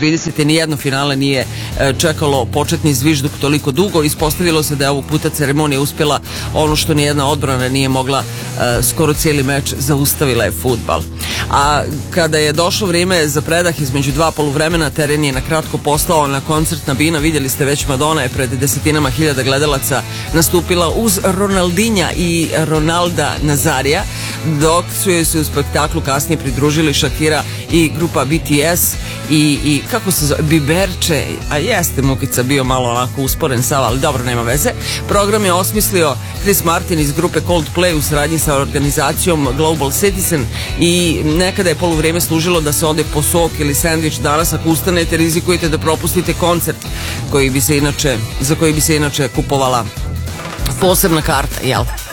30. nijedno finale nije čekalo početni zvižduk toliko dugo. Ispostavilo se da je ovog puta ceremonija uspjela ono što nijedna odbrana nije mogla, skoro cijeli meč zaustavila je fudbal. A kada je došlo vrijeme za predah između dva poluvremena, teren je na kratko postao na koncertna bina. Vidjeli ste već, Madonna je pred desetinama hiljada gledalaca nastupila uz Ronaldinha i Ronalda Nazarija, dok su joj se u spektaklu kasnije pridružili Shakira i grupa BTS i kako se zove, Biberče, a jeste Mukica bio malo onako usporen sav, ali dobro, nema veze. Program je osmislio Chris Martin iz grupe Coldplay u saradnji sa organizacijom Global Citizen i nekada je poluvrijeme služilo da se ode po sok ili sandvič. Danas ako ustanete rizikujete da propustite koncert za koji bi se inače kupovala posebna karta, jel?